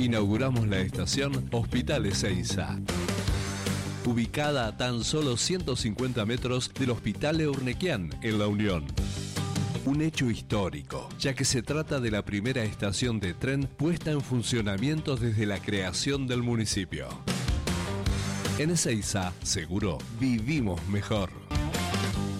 Inauguramos la estación Hospital Ezeiza, ubicada a tan solo 150 metros del Hospital Eurnequian en La Unión. Un hecho histórico, ya que se trata de la primera estación de tren puesta en funcionamiento desde la creación del municipio. En Ezeiza, seguro, vivimos mejor.